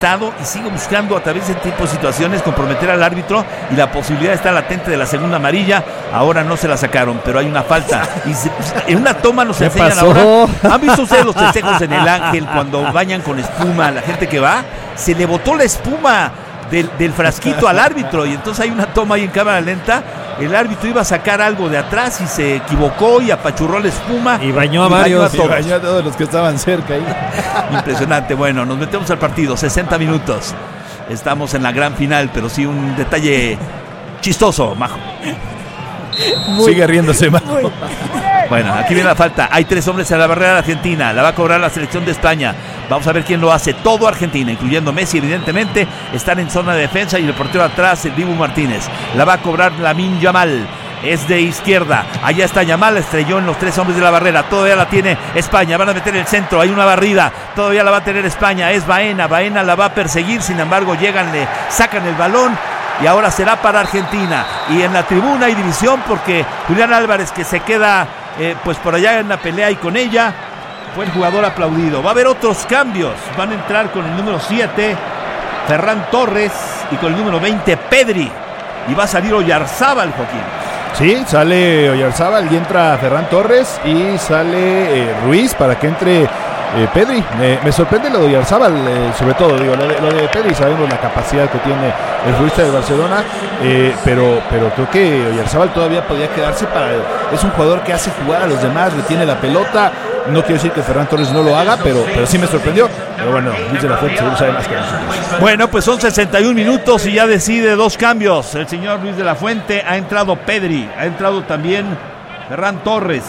y sigue buscando a través de tipo de situaciones comprometer al árbitro, y la posibilidad está latente de la segunda amarilla. Ahora no se la sacaron, pero hay una falta y en una toma nos enseñan ahora. ¿Han visto ustedes los festejos en el Ángel cuando bañan con espuma? La gente que va, se le botó la espuma del frasquito al árbitro, y entonces hay una toma ahí en cámara lenta. El árbitro iba a sacar algo de atrás y se equivocó y apachurró la espuma y bañó a varios, y bañó a todos los que estaban cerca ahí. Impresionante. Bueno, nos metemos al partido, 60 minutos. Estamos en la gran final, pero sí un detalle chistoso, Majo. Sigue riéndose, Majo. Bueno, aquí viene la falta. Hay 3 hombres en la barrera de Argentina. La va a cobrar la selección de España. Vamos a ver quién lo hace. Todo Argentina, incluyendo Messi, evidentemente, están en zona de defensa, y el portero atrás, el Dibu Martínez. La va a cobrar Lamine Yamal. Es de izquierda. Allá está Yamal, estrelló en los 3 hombres de la barrera. Todavía la tiene España. Van a meter el centro. Hay una barrida. Todavía la va a tener España. Es Baena. Baena la va a perseguir. Sin embargo, llegan, le sacan el balón. Y ahora será para Argentina. Y en la tribuna hay división porque Julián Álvarez, que se queda pues por allá en la pelea y con ella, fue el jugador aplaudido. Va a haber otros cambios. Van a entrar con el número 7 Ferran Torres y con el número 20 Pedri. Y va a salir Oyarzábal, Joaquín. Sí, sale Oyarzábal y entra Ferran Torres, y sale Ruiz para que entre Pedri. Me sorprende lo de Oyarzábal, sobre todo, digo, lo de Pedri, sabemos la capacidad que tiene el futbolista de Barcelona, pero creo que Oyarzábal todavía podría quedarse es un jugador que hace jugar a los demás, retiene la pelota. No quiero decir que Ferran Torres no lo haga, pero sí me sorprendió. Pero bueno, Luis de la Fuente seguro sabe más que nosotros. Bueno, pues son 61 minutos y ya decide 2 cambios. El señor Luis de la Fuente. Ha entrado Pedri, ha entrado también Ferran Torres.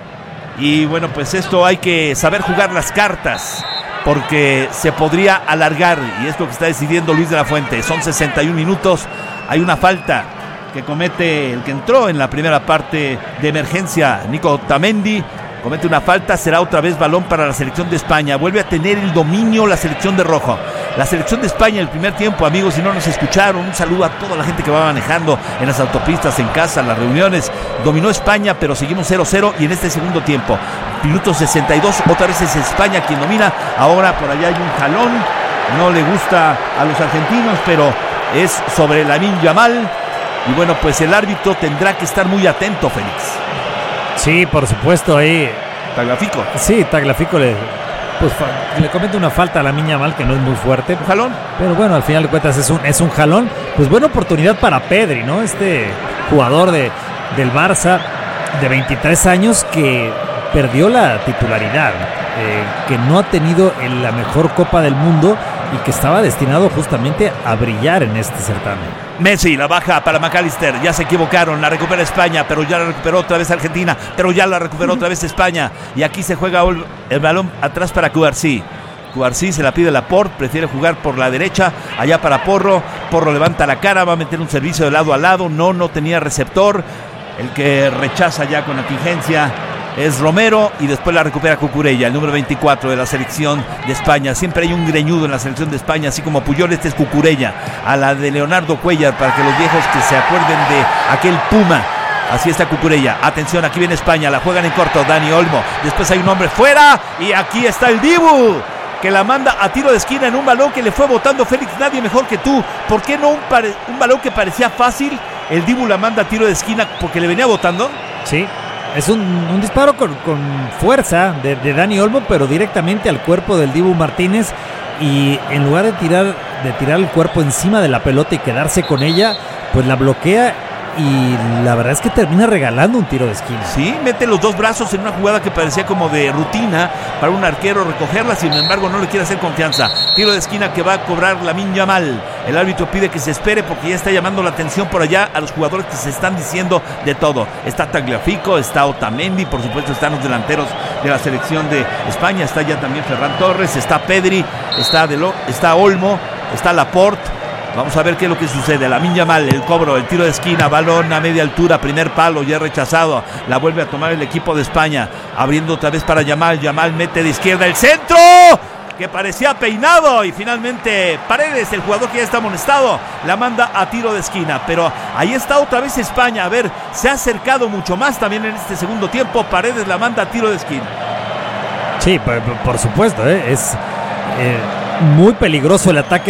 Y bueno, pues esto hay que saber jugar las cartas, porque se podría alargar, y es lo que está decidiendo Luis de la Fuente. Son 61 minutos. Hay una falta que comete el que entró en la primera parte de emergencia, Nico Otamendi. Comete una falta, será otra vez balón para la selección de España. Vuelve a tener el dominio la selección de rojo. La selección de España, el primer tiempo, amigos, si no nos escucharon, un saludo a toda la gente que va manejando en las autopistas, en casa, en las reuniones. Dominó España, pero seguimos 0-0, y en este segundo tiempo, minuto 62, otra vez es España quien domina. Ahora por allá hay un jalón, no le gusta a los argentinos, pero es sobre Lamine Yamal. Y bueno, pues el árbitro tendrá que estar muy atento, Félix. Sí, por supuesto, ahí Tagliafico. Sí, Tagliafico le comete una falta a Lamine Yamal que no es muy fuerte. Un jalón. Pero bueno, al final de cuentas es un jalón. Pues buena oportunidad para Pedri, ¿no? Este jugador del Barça de 23 años que perdió la titularidad, que no ha tenido la mejor Copa del Mundo y que estaba destinado justamente a brillar en este certamen. Messi la baja para McAllister, ya se equivocaron, la recupera España, pero ya la recuperó otra vez Argentina, pero ya la recuperó otra vez España, y aquí se juega el balón atrás para Cubarsí. Cubarsí se la pide Laporte, prefiere jugar por la derecha, allá para Porro. Porro levanta la cara, va a meter un servicio de lado a lado, no tenía receptor. El que rechaza ya con atingencia es Romero, y después la recupera Cucurella, el número 24 de la selección de España. Siempre hay un greñudo en la selección de España, así como Puyol, este es Cucurella, a la de Leonardo Cuellar, para que los viejos que se acuerden de aquel Puma. Así está Cucurella. Atención, aquí viene España, la juegan en corto, Dani Olmo. Después hay un hombre fuera, y aquí está el Dibu, que la manda a tiro de esquina en un balón que le fue botando Félix. Nadie mejor que tú. ¿Por qué no un balón que parecía fácil? El Dibu la manda a tiro de esquina porque le venía botando. Sí. Es un disparo con fuerza de Dani Olmo, pero directamente al cuerpo del Dibu Martínez, y en lugar de tirar el cuerpo encima de la pelota y quedarse con ella, pues la bloquea, y la verdad es que termina regalando un tiro de esquina. Sí, mete los 2 brazos en una jugada que parecía como de rutina para un arquero recogerla, sin embargo no le quiere hacer confianza. Tiro de esquina que va a cobrar Lamine Yamal. El árbitro pide que se espere porque ya está llamando la atención por allá a los jugadores que se están diciendo de todo. Está Tagliafico, está Otamendi, por supuesto están los delanteros de la selección de España, está ya también Ferran Torres, está Pedri, está Olmo, está Laporte. Vamos a ver qué es lo que sucede. Lamine Yamal, el cobro, el tiro de esquina, balón a media altura, primer palo, ya rechazado. La vuelve a tomar el equipo de España, abriendo otra vez para Yamal. Yamal mete de izquierda el centro, que parecía peinado, y finalmente Paredes, el jugador que ya está amonestado, la manda a tiro de esquina. Pero ahí está otra vez España. A ver, se ha acercado mucho más también en este segundo tiempo. Paredes la manda a tiro de esquina. Sí, por supuesto, muy peligroso el ataque